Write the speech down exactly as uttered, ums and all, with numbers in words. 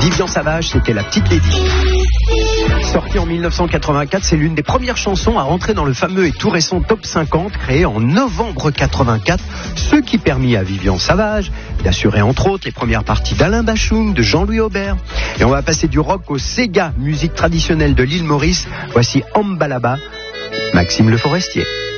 Vivian Savage, c'était La Petite Lady. Sortie en mille neuf cent quatre-vingt-quatre, c'est l'une des premières chansons à rentrer dans le fameux et tout récent Top cinquante créé en novembre quatre-vingt-quatre, ce qui permit à Vivian Savage d'assurer entre autres les premières parties d'Alain Bachung, de Jean-Louis Aubert. Et on va passer du rock au Sega, musique traditionnelle de l'île Maurice. Voici Ambalaba, Maxime Le Forestier.